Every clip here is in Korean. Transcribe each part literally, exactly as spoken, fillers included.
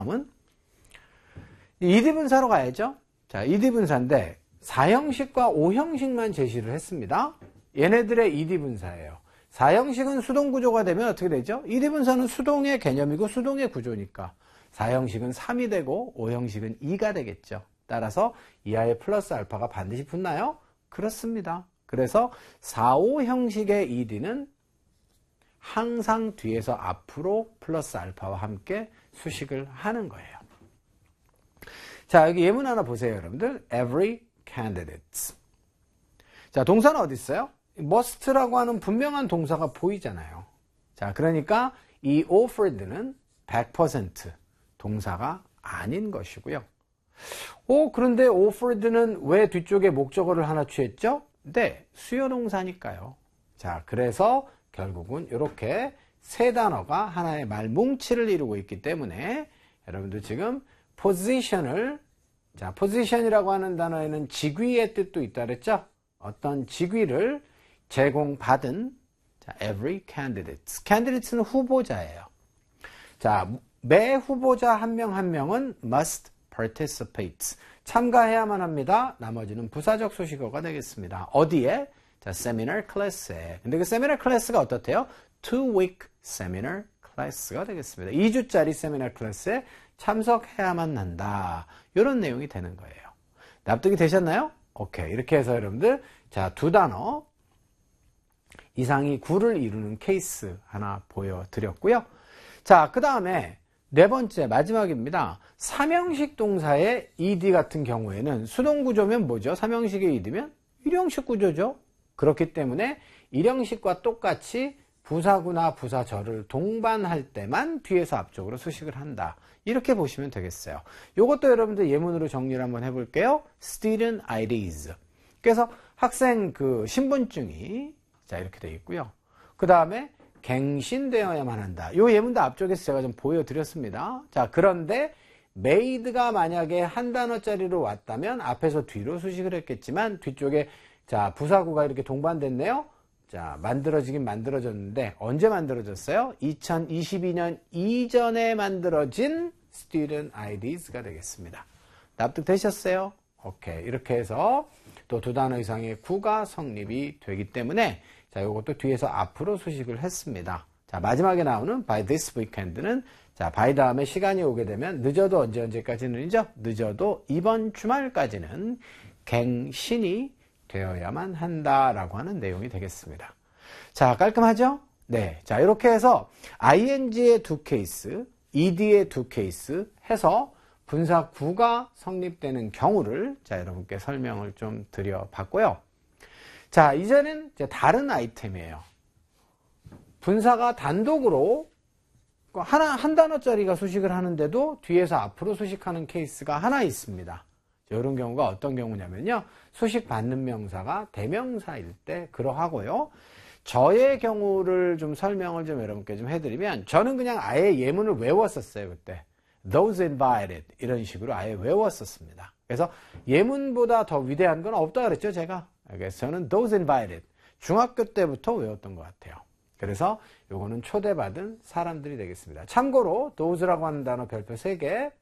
다음은 이디 분사로 가야죠. 자, 이디 분사인데 사형식과 오형식만 제시를 했습니다. 얘네들의 이디 분사예요. 사형식은 수동 구조가 되면 어떻게 되죠? 이디 분사는 수동의 개념이고 수동의 구조니까 사형식은 삼이 되고 오형식은 이가 되겠죠. 따라서 이하의 플러스 알파가 반드시 붙나요? 그렇습니다. 그래서 사, 오 형식의 이디는 항상 뒤에서 앞으로 플러스 알파와 함께 수식을 하는 거예요. 자, 여기 예문 하나 보세요, 여러분들. Every candidate. 자, 동사는 어디 있어요? must라고 하는 분명한 동사가 보이잖아요. 자, 그러니까 이 offered는 백 퍼센트 동사가 아닌 것이고요. 오, 그런데 offered는 왜 뒤쪽에 목적어를 하나 취했죠? 네, 수요 동사니까요. 자, 그래서 결국은 이렇게 세 단어가 하나의 말 뭉치를 이루고 있기 때문에 여러분들 지금 position을, 자, position이라고 하는 단어에는 직위의 뜻도 있다 그랬죠? 어떤 직위를 제공받은, 자, every candidate. candidate는 후보자예요. 자, 매 후보자 한 명 한 명은 must participate. 참가해야만 합니다. 나머지는 부사적 수식어가 되겠습니다. 어디에? 자, seminar class에. 근데 그 seminar class가 어떻대요? two week seminar class가 되겠습니다. 이 주짜리 seminar class에 참석해야만 한다. 이런 내용이 되는 거예요. 납득이 되셨나요? 오케이. 이렇게 해서 여러분들, 자, 두 단어 이상이 구를 이루는 케이스 하나 보여드렸고요. 자, 그 다음에 네 번째, 마지막입니다. 삼형식 동사의 이디 같은 경우에는 수동 구조면 뭐죠? 삼형식의 이디면 일형식 구조죠. 그렇기 때문에 일형식과 똑같이 부사구나 부사절을 동반할 때만 뒤에서 앞쪽으로 수식을 한다. 이렇게 보시면 되겠어요. 이것도 여러분들 예문으로 정리를 한번 해볼게요. Student 아이디즈. 그래서 학생 그 신분증이 자 이렇게 되어 있고요. 그 다음에 갱신되어야만 한다. 이 예문도 앞쪽에서 제가 좀 보여드렸습니다. 자, 그런데 made가 만약에 한 단어짜리로 왔다면 앞에서 뒤로 수식을 했겠지만 뒤쪽에 자 부사구가 이렇게 동반됐네요. 자, 만들어지긴 만들어졌는데 언제 만들어졌어요? 이천이십이 년 이전에 만들어진 student 아이디즈가 되겠습니다. 납득되셨어요? 오케이. 이렇게 해서 또 두 단어 이상의 구가 성립이 되기 때문에 자, 이것도 뒤에서 앞으로 수식을 했습니다. 자, 마지막에 나오는 by this weekend는 자, by 다음에 시간이 오게 되면 늦어도 언제 언제까지는이죠? 늦어도 이번 주말까지는 갱신이 되어야만 한다라고 하는 내용이 되겠습니다. 자, 깔끔하죠? 네. 자, 이렇게 해서 ing의 두 케이스, ed의 두 케이스 해서 분사 구가 성립되는 경우를 자, 여러분께 설명을 좀 드려봤고요. 자, 이제는 이제 다른 아이템이에요. 분사가 단독으로 하나, 한 단어짜리가 수식을 하는데도 뒤에서 앞으로 수식하는 케이스가 하나 있습니다. 이런 경우가 어떤 경우냐면요. 수식 받는 명사가 대명사일 때 그러하고요. 저의 경우를 좀 설명을 좀 여러분께 좀 해드리면 저는 그냥 아예 예문을 외웠었어요. 그때. Those invited 이런 식으로 아예 외웠었습니다. 그래서 예문보다 더 위대한 건 없다 그랬죠. 제가. 그래서 저는 those invited 중학교 때부터 외웠던 것 같아요. 그래서 요거는 초대받은 사람들이 되겠습니다. 참고로 those라고 하는 단어 별표 세 개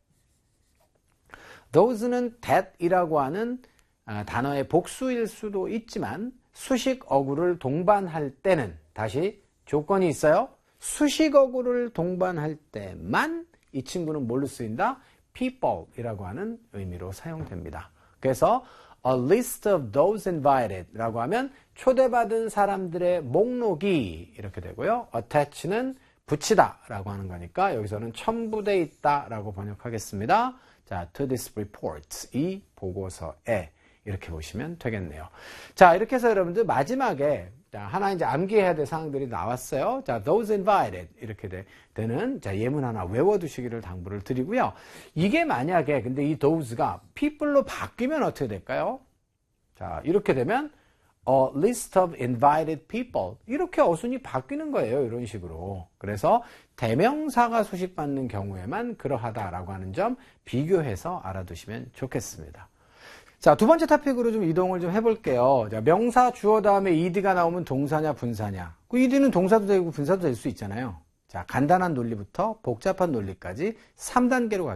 those는 that이라고 하는 단어의 복수일 수도 있지만 수식 어구를 동반할 때는 다시 조건이 있어요. 수식 어구를 동반할 때만 이 친구는 뭘로 쓰인다? people이라고 하는 의미로 사용됩니다. 그래서 a list of those invited 라고 하면 초대받은 사람들의 목록이 이렇게 되고요. attach는 붙이다 라고 하는 거니까 여기서는 첨부되어 있다 라고 번역하겠습니다. 자, to this report, 이 보고서에 이렇게 보시면 되겠네요. 자, 이렇게 해서 여러분들 마지막에 자, 하나 이제 암기해야 될 사항들이 나왔어요. 자, those invited 이렇게 되, 되는 자, 예문 하나 외워두시기를 당부를 드리고요. 이게 만약에 근데 이 those가 people로 바뀌면 어떻게 될까요? 자, 이렇게 되면 a list of invited people 이렇게 어순이 바뀌는 거예요. 이런 식으로. 그래서 대명사가 수식받는 경우에만 그러하다라고 하는 점 비교해서 알아두시면 좋겠습니다. 자, 두 번째 토픽으로 좀 이동을 좀 해볼게요. 자, 명사 주어 다음에 ed가 나오면 동사냐 분사냐. 그 ed는 동사도 되고 분사도 될 수 있잖아요. 자, 간단한 논리부터 복잡한 논리까지 삼 단계로 가겠습니다.